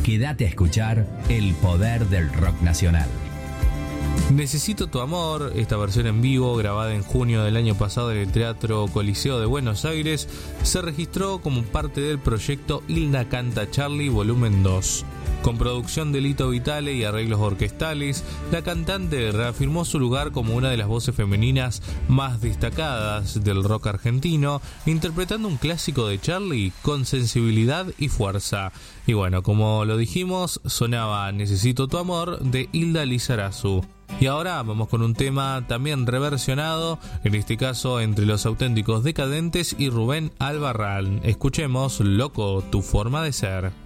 Quédate a escuchar el poder del rock nacional. Necesito tu amor, esta versión en vivo grabada en junio del año pasado en el Teatro Coliseo de Buenos Aires, se registró como parte del proyecto Hilda Canta Charlie Volumen 2. Con producción de Lito Vitale y arreglos orquestales, la cantante reafirmó su lugar como una de las voces femeninas más destacadas del rock argentino, interpretando un clásico de Charlie con sensibilidad y fuerza. Y bueno, como lo dijimos, sonaba Necesito tu amor de Hilda Lizarazu. Y ahora vamos con un tema también reversionado, en este caso entre Los Auténticos Decadentes y Rubén Albarrán. Escuchemos Loco, tu forma de ser.